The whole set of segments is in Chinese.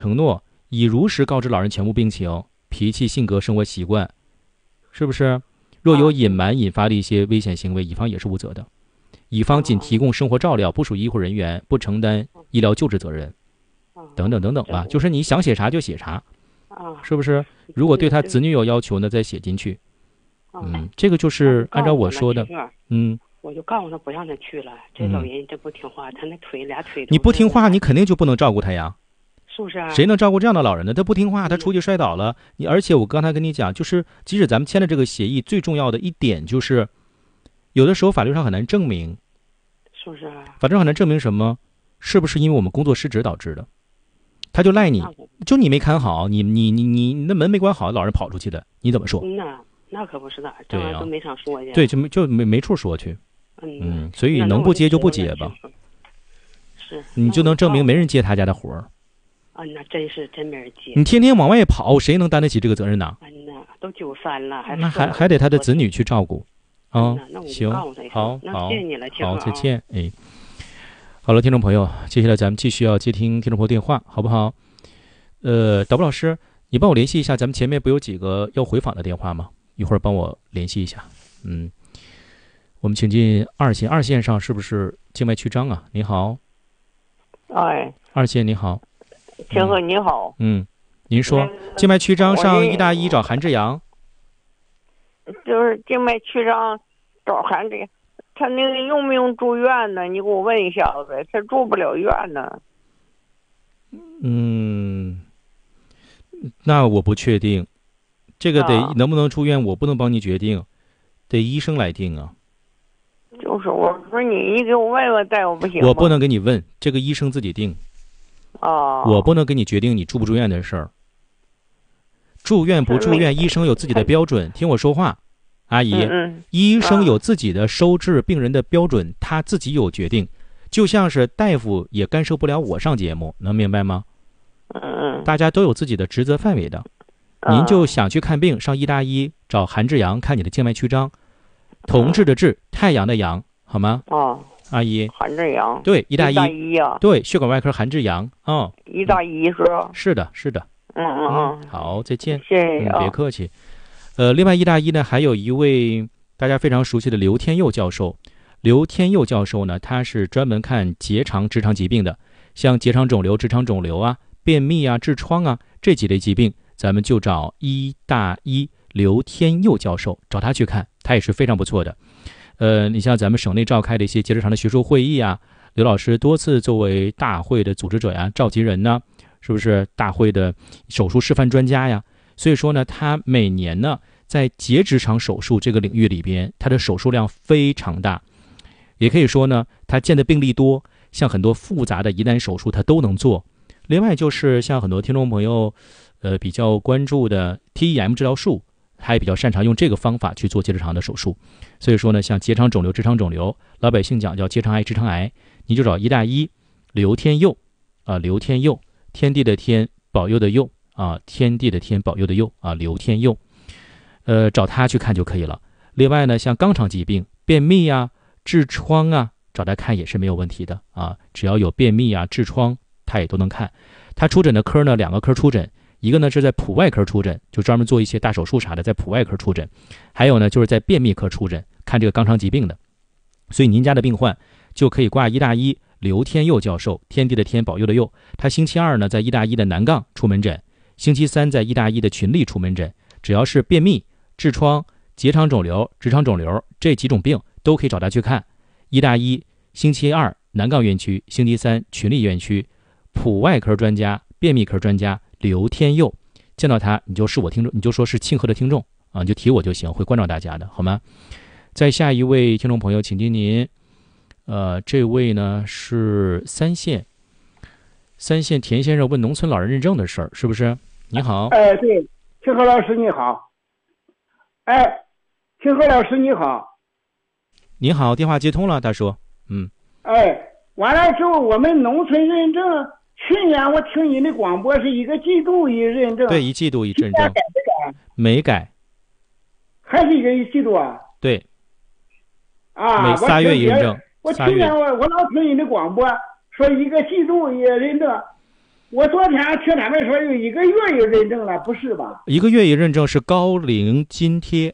承诺，以如实告知老人全部病情、脾气、性格、生活习惯，是不是？若有隐瞒引发的一些危险行为，乙方也是无责的。乙方仅提供生活照料，不属于医护人员，不承担医疗救治责任，等等等等吧。就是你想写啥就写啥，是不是？如果对他子女有要求呢，再写进去。这个就是按照我说的。 我就告诉他不让他去了，这老人这不听话，他那俩腿。 你不听话，你肯定就不能照顾他呀。 是不是啊？ 谁能照顾这样的老人呢？他不听话，他出去摔倒了，而且我刚才跟你讲，就是即使咱们签了这个协议，最重要的一点就是，有的时候法律上很难证明， 是不是啊？ 法律上很难证明什么？是不是因为我们工作失职导致的？他就赖你，就你没看好，你那门没关好，老人跑出去的，你怎么说？ 那可不是的，这玩意儿都没上说去。 对，就没处说去。所以能不接就不接吧。 是， 你就能证明没人接他家的活儿。 那真没人接。 你天天往外跑，谁能担得起这个责任呢？ 都93了， 那还得他的子女去照顾。行，好， 谢谢你了， 好，再见。好了，听众朋友，接下来咱们继续要接听听众朋友电话，好不好？导播老师，你帮我联系一下，咱们前面不有几个要回访的电话吗？一会儿帮我联系一下。我们请进二线，二线上是不是静脉曲张啊？你好。二线你好。 天哥你好。 您说静脉曲张上医大医找韩志阳。 就是静脉曲张找韩志阳，他那个用不用住院呢？你给我问一下子，他住不了院呢。 那我不确定，这个得能不能住院，我不能帮你决定，得医生来定啊。 就是我说你给我问问大夫不行吗？ 我不能给你问，这个医生自己定。我不能给你决定你住不住院的事儿。住院不住院，医生有自己的标准。听我说话，阿姨，医生有自己的收治病人的标准，他自己有决定。就像是大夫也干涉不了我上节目，能明白吗？大家都有自己的职责范围的。您就想去看病，上医大医找韩志阳看你的静脉曲张，同治的治，太阳的阳，好吗？阿姨， 韩志阳， 对，医大医呀， 对，血管外科韩志阳， 医大医是吧？ 是的，是的。好，再见。 谢谢别客气。另外医大医呢，还有一位大家非常熟悉的刘天佑教授。刘天佑教授呢，他是专门看结肠、直肠疾病的，像结肠肿瘤、直肠肿瘤啊、便秘啊、痔疮啊这几类疾病，咱们就找医大医刘天佑教授，找他去看，他也是非常不错的。你像咱们省内召开的一些结直肠的学术会议啊，刘老师多次作为大会的组织者呀、召集人呢，是不是大会的手术示范专家呀？所以说呢，他每年呢在结直肠手术这个领域里边，他的手术量非常大，也可以说呢，他见的病例多，像很多复杂的疑难手术他都能做。另外就是像很多听众朋友比较关注的 TEM 治疗术，他也比较擅长用这个方法去做结直肠的手术。所以说呢，像结肠肿瘤、直肠肿瘤，老百姓讲叫结肠癌、直肠癌，你就找医大医刘天佑刘天佑，天地的天，保佑的佑天地的天，保佑的佑刘天佑，找他去看就可以了。另外呢，像肛肠疾病、便秘啊、痔疮啊，找他看也是没有问题的只要有便秘啊、痔疮，他也都能看。他出诊的科呢，2个科出诊，一个呢是在普外科出诊，就专门做一些大手术啥的，在普外科出诊；还有呢就是在便秘科出诊，看这个肛肠疾病的。所以您家的病患就可以挂医大医刘天佑教授，天地的天，保佑的佑。他星期二呢在医大医的南杠出门诊，星期三在医大医的群力出门诊。只要是便秘、痔疮、结肠肿瘤、直肠肿瘤这几种病都可以找他去看。医大医星期二南杠院区，星期三群力院区，普外科专家、便秘科专家刘天佑。见到他你就是我听众，你就说是庆贺的听众你就提我就行，会关照大家的，好吗？再下一位听众朋友，请听您这位呢是三线田先生问农村老人认证的事儿，是不是？你好。 对，庆贺老师你好。庆贺老师你好。 你好，电话接通了，大叔。 完了之后我们农村认证，去年我听你的广播是1个季度一认证。 对，1季度一认证。 改没改？ 没改。 还是1季度啊？ 对。每3月一认证。 我去年我老听你的广播说1个季度也认证。 我昨天听他们说有1个月有认证了，不是吧 ？1个月一认证是高龄津贴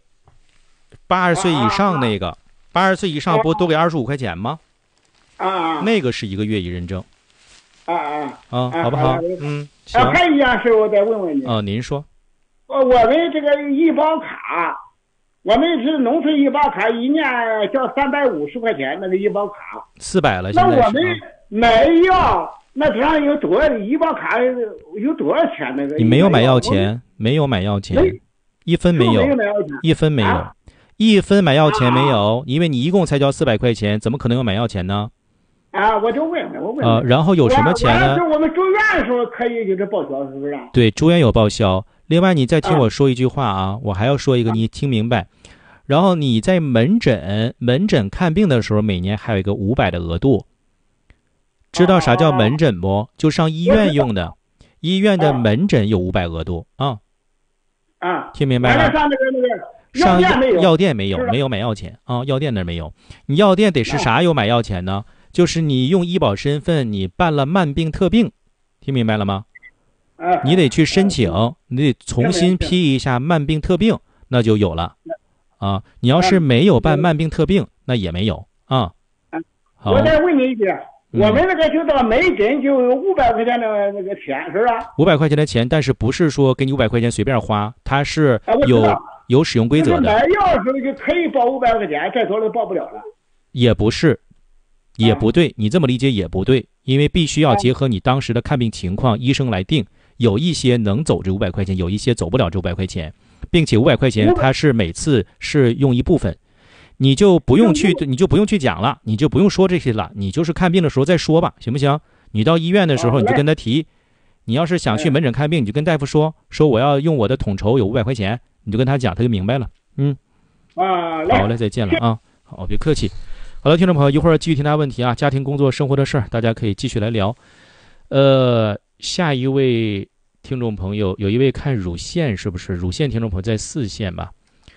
，80岁以上那个，80岁以上不多给25块钱吗？那个是1个月一认证。好不好？行。 还有一样事我再问问你。 您说。 我们这个医保卡，我们是农村医保卡，一年交350块钱那个医保卡。 400了，现在是。 那我们买药，那这上有多医保卡有多少钱？那个你没有买药钱，没有买药钱，1分没有，1分没有，1分买药钱没有，因为你一共才交400块钱，怎么可能有买药钱呢？ 我就问问。 然后有什么钱呢？ 我们住院的时候可以就是报销，是不是？ 对，住院有报销。另外，你再听我说一句话啊，我还要说一个，你听明白。然后你在门诊看病的时候，每年还有一个500的额度。知道啥叫门诊不？就上医院用的，医院的门诊有500额度啊。听明白了？上药店没有买药钱啊，药店那没有。你药店得是啥有买药钱呢？就是你用医保身份，你办了慢病特病，听明白了吗？你得去申请，你得重新批一下慢病特病，那就有了你要是没有办慢病特病，那也没有好。 我再问你一句，我们那个就到门诊就有500块钱的那个钱，是吧 ？500块钱的钱，但是不是说给你500块钱随便花，它是有使用规则的。 买药的时候就可以报500块钱，再多了报不了了。 也不是。也不对，你这么理解也不对，因为必须要结合你当时的看病情况，医生来定。有一些能走这500块钱，有一些走不了这500块钱，并且500块钱它是每次是用一部分，你就不用去讲了，你就不用说这些了，你就是看病的时候再说吧，行不行？你到医院的时候你就跟他提，你要是想去门诊看病，你就跟大夫说我要用我的统筹有500块钱，你就跟他讲，他就明白了。好嘞，再见了啊！好，别客气。好的，听众朋友，一会儿继续听大家问题啊，家庭、工作、生活的事儿，大家可以继续来聊。下一位听众朋友，有一位看乳腺，是不是？乳腺听众朋友在4线吧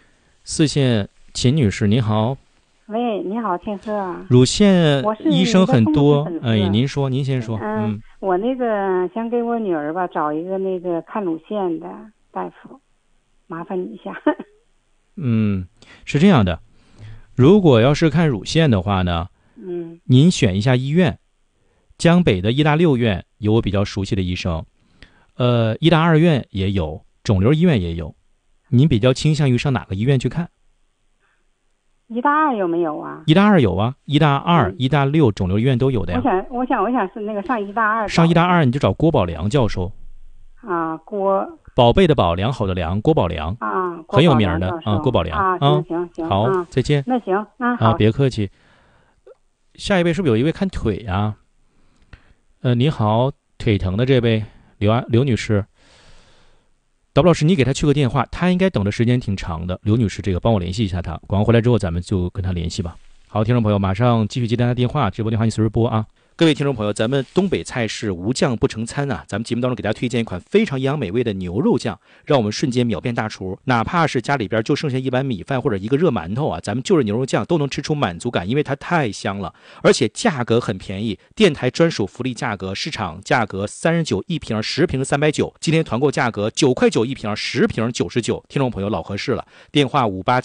？4线，秦女士，您好。 喂，你好，天哥。 乳腺医生很多，您先说。 我那个想给我女儿吧找一个那个看乳腺的大夫，麻烦你一下。 是这样的。如果要是看乳腺的话呢，您选一下医院，江北的医大6院有我比较熟悉的医生，医大2院也有，肿瘤医院也有，您比较倾向于上哪个医院去看？ 医大2有没有啊？ 医大2有啊，医大2、医大6肿瘤医院都有的呀。 我想是那个上医大2。 上医大2你就找郭宝良教授。宝贝的宝，良好的良，郭宝良很有名的郭宝良行， 好，再见。 那行好， 别客气。下一位是不是有一位看腿啊？你好，腿疼的这位刘女士，导播老师，你给她去个电话，她应该等的时间挺长的。刘女士，这个帮我联系一下她，广告回来之后咱们就跟她联系吧。好，听众朋友，马上继续接大家电话，直播电话你随时拨啊。各位听众朋友，咱们东北菜式无酱不成餐啊！咱们节目当中给大家推荐一款非常营养美味的牛肉酱，让我们瞬间秒变大厨。哪怕是家里边就剩下一碗米饭或者一个热馒头啊，咱们就着牛肉酱都能吃出满足感，因为它太香了，而且价格很便宜，电台专属福利价格，市场价格39一瓶，10瓶390，今天团购价格9块9一瓶，10瓶99。听众朋友老合适了，电话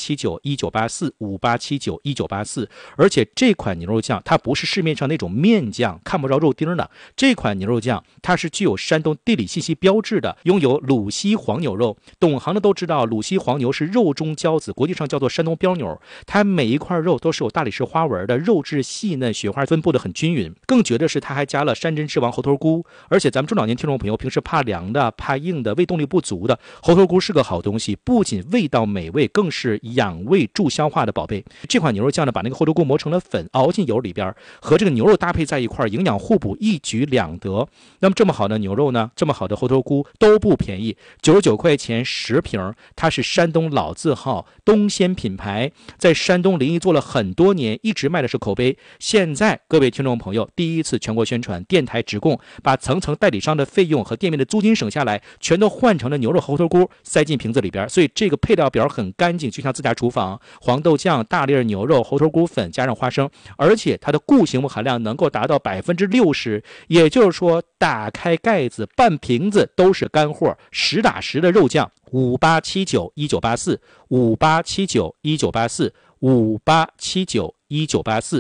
58791984，58791984。而且这款牛肉酱它不是市面上那种面酱。看不着肉丁的这款牛肉酱，它是具有山东地理信息标志的，拥有鲁西黄牛肉。懂行的都知道，鲁西黄牛是肉中骄子，国际上叫做山东膘牛。它每一块肉都是有大理石花纹的，肉质细嫩，雪花分布的很均匀。更绝的是，它还加了山珍之王猴头菇。而且咱们中老年听众朋友平时怕凉的、怕硬的、胃动力不足的，猴头菇是个好东西，不仅味道美味，更是养胃助消化的宝贝。这款牛肉酱呢，把那个猴头菇磨成了粉，熬进油里边，和这个牛肉搭配在一块，营养互补，一举两得。那么这么好的牛肉呢，这么好的猴头菇都不便宜，99块钱10瓶。它是山东老字号东鲜品牌，在山东临沂做了很多年，一直卖的是口碑。现在各位听众朋友第一次全国宣传，电台直供，把层层代理商的费用和店面的租金省下来，全都换成了牛肉猴头菇，塞进瓶子里边。所以这个配料表很干净，就像自家厨房，黄豆酱、大粒牛肉、猴头菇粉加上花生，而且它的固形物含量能够达到到60%，也就是说打开盖子半瓶子都是干货，实打实的肉酱。58791984 58791984 58791984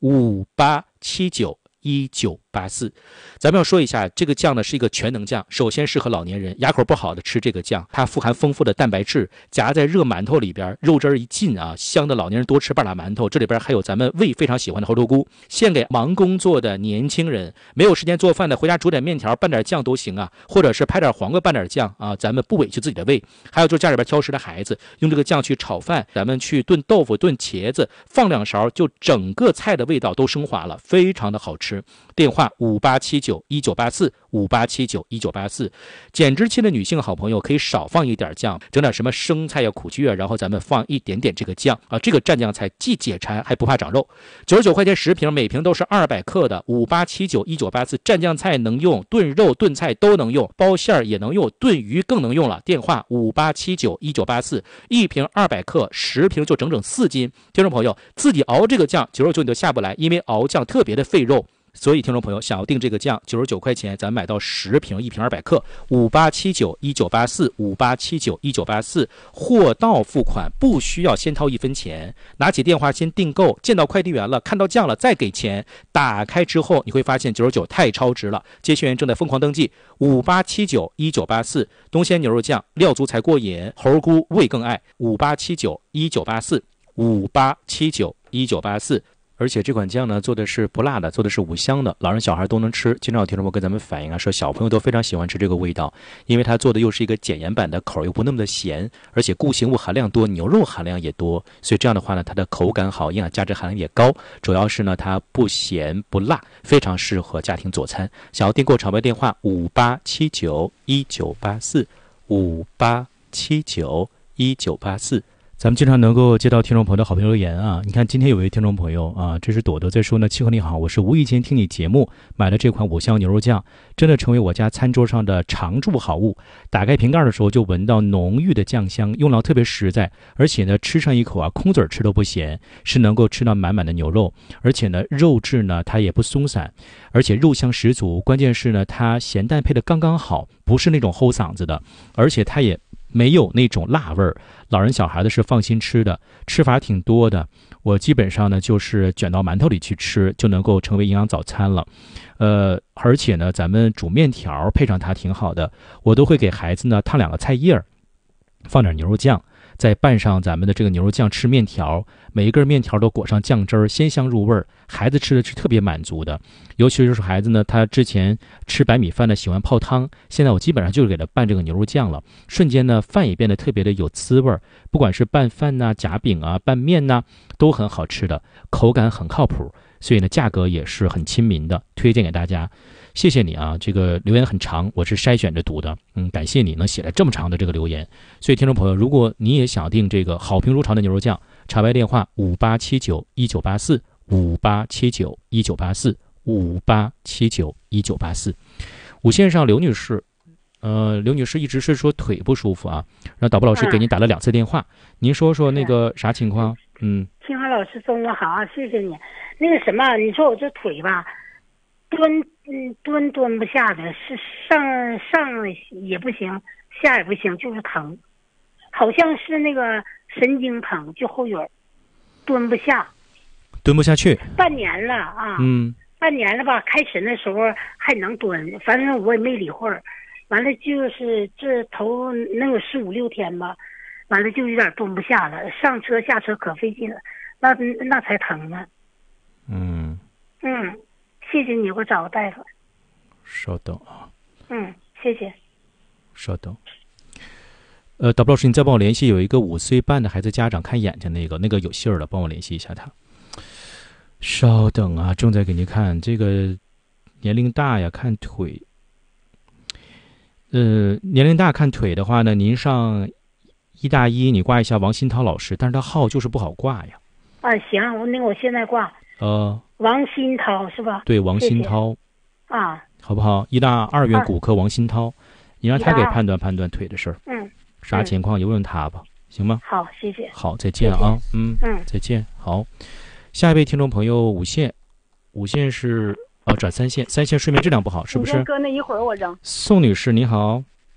58791984。咱们要说一下，这个酱呢是一个全能酱，首先适合老年人，牙口不好的吃这个酱，它富含丰富的蛋白质，夹在热馒头里边，肉汁一进啊，香的老年人多吃半拉馒头。这里边还有咱们胃非常喜欢的猴头菇，献给忙工作的年轻人，没有时间做饭的，回家煮点面条拌点酱都行啊，或者是拍点黄瓜拌点酱啊，咱们不委屈自己的胃。还有就是家里边挑食的孩子，用这个酱去炒饭，咱们去炖豆腐炖茄子，放2勺，就整个菜的味道都升华了，非常的好吃。电话58791984 58791984。减脂期的女性好朋友可以少放一点酱，整点什么生菜呀、苦苣啊，然后咱们放一点点这个酱啊，这个蘸酱菜既解馋还不怕长肉。99块钱10瓶，每瓶都是200克的。58791984蘸酱菜能用，炖肉炖菜都能用，包馅儿也能用，炖鱼更能用了。电话58791984，一瓶200克，10瓶就整整4斤。听众朋友自己熬这个酱99你都下不来，因为熬酱特别的费肉。所以听众朋友想要订这个酱99块钱，咱买到10瓶，一瓶200克。58791984 58791984，货到付款，不需要先掏1分钱，拿起电话先订购，见到快递员了，看到酱了再给钱。打开之后你会发现99太超值了，接线员正在疯狂登记。58791984，东鲜牛肉酱，料足才过瘾，猴菇味更爱。58791984 58791984。而且这款酱呢做的是不辣的，做的是5香的，老人小孩都能吃。经常有听众朋友跟咱们反映啊，说小朋友都非常喜欢吃这个味道，因为它做的又是一个减盐版的，口又不那么的咸，而且固形物含量多，牛肉含量也多，所以这样的话呢，它的口感好，营养价值含量也高。主要是呢，它不咸不辣，非常适合家庭佐餐。想要订购场外电话58791984 58791984。咱们经常能够接到听众朋友的好评留言啊，你看今天有位听众朋友啊，这是朵朵在说呢，七哥你好，我是无意间听你节目买了这款5香牛肉酱，真的成为我家餐桌上的常驻好物。打开瓶盖的时候就闻到浓郁的酱香，用料特别实在，而且呢吃上一口啊，空嘴吃都不咸，是能够吃到满满的牛肉，而且呢肉质呢它也不松散，而且肉香十足，关键是呢它咸淡配的刚刚好，不是那种齁嗓子的，而且它也没有那种辣味儿，老人小孩的是放心吃的，吃法挺多的。我基本上呢就是卷到馒头里去吃，就能够成为营养早餐了。而且呢咱们煮面条配上它挺好的，我都会给孩子呢烫2个菜叶，放点牛肉酱，再拌上咱们的这个牛肉酱吃面条，每一根面条都裹上酱汁儿，鲜香入味儿，孩子吃的是特别满足的。尤其是孩子呢，他之前吃白米饭呢喜欢泡汤，现在我基本上就是给他拌这个牛肉酱了，瞬间呢饭也变得特别的有滋味儿，不管是拌饭呐、夹饼啊、拌面呐，都很好吃的，口感很靠谱，所以呢价格也是很亲民的，推荐给大家。谢谢你啊，这个留言很长，我是筛选着读的，感谢你能写来这么长的这个留言。所以听众朋友，如果你也想订这个好评如潮的牛肉酱，场外电话58791984 58791984 58791984。5线上刘女士，刘女士一直是说腿不舒服啊，让导播老师给您打了2次电话，您说说那个啥情况？ 清华老师中午好啊，谢谢你。那个什么，你说我这腿吧，蹲不下的，是上也不行，下也不行，就是疼，好像是那个神经疼，就后腿蹲不下去，半年了啊，半年了吧。开始那时候还能蹲，反正我也没理会儿，完了就是这头能有15、16天吧，完了就有点蹲不下了，上车下车可费劲了，那才疼呢。谢谢你给我找个大夫。 稍等啊。 谢谢。 稍等。导播老师，你再帮我联系有一个5岁半的孩子家长看眼睛那个有信儿了，帮我联系一下他。稍等啊，正在给您看这个年龄大呀，看腿。年龄大看腿的话呢，您上1大1，你挂一下王新涛老师，但是他号就是不好挂呀。 行，我现在挂。王新涛是吧？ 对，王新涛。好不好？1大2院骨科王新涛，你让他给判断腿的事儿。啥情况？问问他吧，行吗？ 好，谢谢。 好，再见啊。再见。好，下一位听众朋友5线是转3线，3线睡眠质量不好，是不是？ 哥，那一会儿我扔。 宋女士，你好。